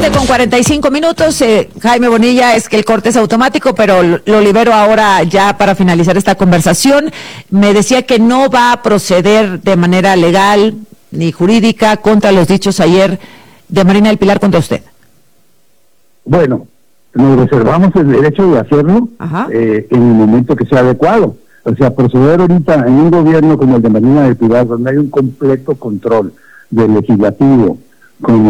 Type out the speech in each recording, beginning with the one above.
7:45. Jaime Bonilla, es que el corte es automático, pero lo libero ahora ya para finalizar esta conversación. Me decía que no va a proceder de manera legal ni jurídica contra los dichos ayer de Marina del Pilar contra usted. Bueno, nos reservamos el derecho de hacerlo en el momento que sea adecuado. O sea, proceder ahorita en un gobierno como el de Marina del Pilar, donde hay un completo control del legislativo con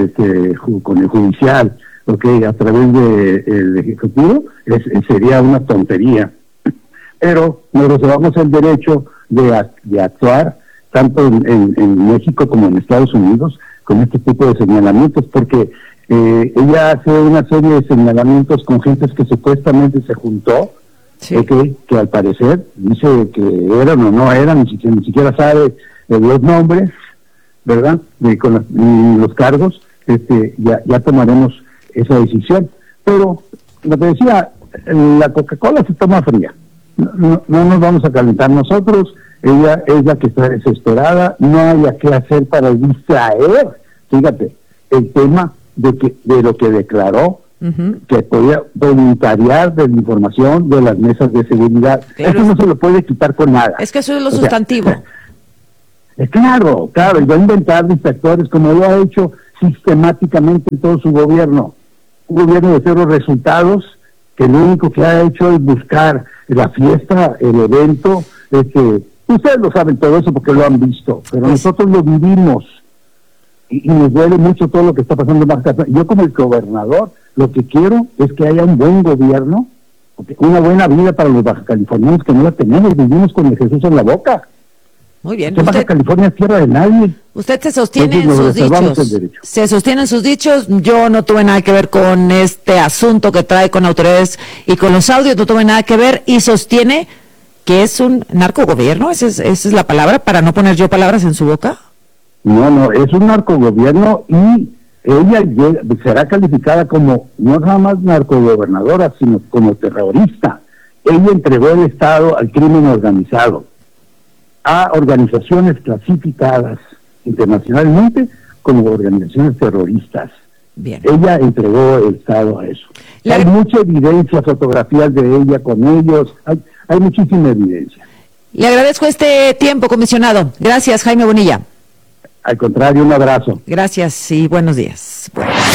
el judicial, a través del ejecutivo, sería una tontería. Pero nos reservamos el derecho de actuar tanto en México como en Estados Unidos con este tipo de señalamientos, porque ella hace una serie de señalamientos con gentes que supuestamente se juntó, sí, que al parecer dice que eran o no eran, ni siquiera sabe los nombres, ¿verdad? Con los cargos, ya tomaremos esa decisión. Pero, lo que decía, la Coca-Cola se toma fría. No nos vamos a calentar nosotros. Ella es la que está desesperada. No haya qué hacer para distraer, fíjate, el tema de lo que declaró, que podía voluntariar de la información de las mesas de seguridad. Claro. Eso no se lo puede quitar con nada. Es que eso es lo sustantivo. Claro, y va a inventar distractores como lo ha hecho sistemáticamente en todo su gobierno. Un gobierno de cero resultados, que lo único que ha hecho es buscar la fiesta, el evento. Ustedes lo saben todo eso porque lo han visto, pero nosotros lo vivimos. Y nos duele mucho todo lo que está pasando en Baja California. Yo como el gobernador, lo que quiero es que haya un buen gobierno, una buena vida para los bajacalifornianos que no la tenemos, vivimos con el Jesús en la boca. Muy bien. Baja California es tierra de nadie. Usted se sostiene en sus dichos. Se sostiene en sus dichos. Yo no tuve nada que ver con este asunto que trae con autoridades y con los audios, no tuve nada que ver, y sostiene que es un narcogobierno. Esa es la palabra, para no poner yo palabras en su boca. No, es un narcogobierno, y ella será calificada como no nada más narcogobernadora, sino como terrorista. Ella entregó el Estado al crimen organizado, a organizaciones clasificadas internacionalmente como organizaciones terroristas. Bien. Ella entregó el Estado a eso. Hay mucha evidencia, fotografías de ella con ellos, hay muchísima evidencia. Le agradezco este tiempo, comisionado. Gracias, Jaime Bonilla. Al contrario, un abrazo. Gracias y buenos días.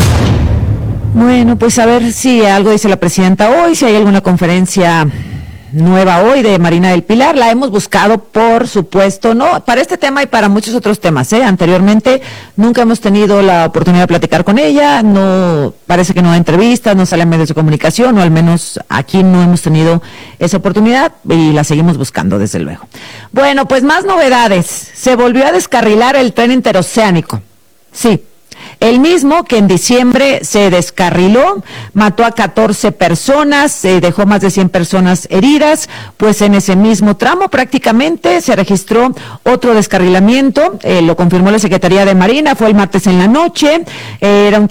Bueno, pues a ver si algo dice la presidenta hoy, si hay alguna conferencia nueva hoy de Marina del Pilar. La hemos buscado, por supuesto, no para este tema y para muchos otros temas, anteriormente nunca hemos tenido la oportunidad de platicar con ella, no parece que no da entrevistas, no sale en medios de comunicación, o al menos aquí no hemos tenido esa oportunidad, y la seguimos buscando, desde luego. Bueno, pues más novedades. Se volvió a descarrilar el tren interoceánico. Sí, el mismo que en diciembre se descarriló, mató a 14 personas, dejó más de 100 personas heridas. Pues en ese mismo tramo prácticamente se registró otro descarrilamiento, lo confirmó la Secretaría de Marina, fue el martes en la noche. Era un